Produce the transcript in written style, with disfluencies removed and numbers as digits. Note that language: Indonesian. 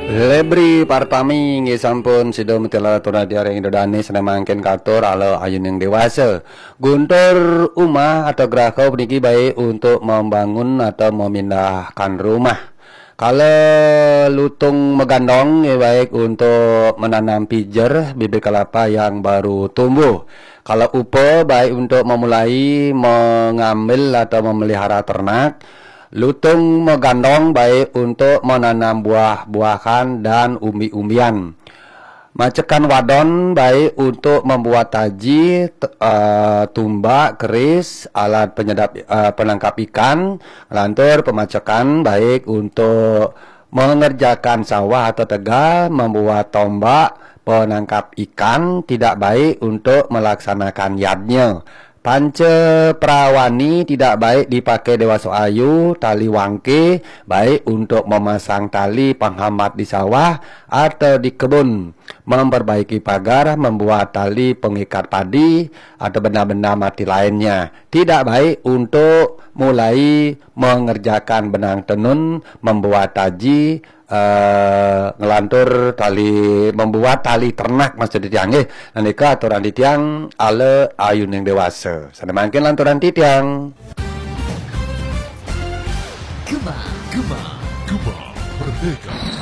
Lebri partami nggih sampun sida mitila tunadiare Indodani sedemangken katur ala ayun yang dewasa. Guntur umah atau gerako puniki baik untuk membangun atau memindahkan rumah. Kalau lutung megandong ya baik untuk menanam pijer bibit kelapa yang baru tumbuh. Kalau upo baik untuk memulai mengambil atau memelihara ternak. Lutung megandong baik untuk menanam buah-buahan dan umbi-umbian. Macekan wadon baik untuk membuat taji, tumbak, keris, alat penyedap penangkap ikan. Lantur pemacekan baik untuk mengerjakan sawah atau tegal, membuat tombak, penangkap ikan. Tidak baik untuk melaksanakan yadnya. Pance perawani tidak baik dipakai dewasa ayu, tali wangke baik untuk memasang tali penghambat di sawah atau di kebun, memperbaiki pagar, membuat tali pengikat padi atau benda-benda mati lainnya. Tidak baik untuk mulai mengerjakan benang tenun, membuat taji, ngelantur tali, membuat tali ternak maksud tiang nggih. Nanika aturan titiang ale ayun yang dewasa. Sademangken lanturan titiang. Gema, Gema, Gema Merdeka.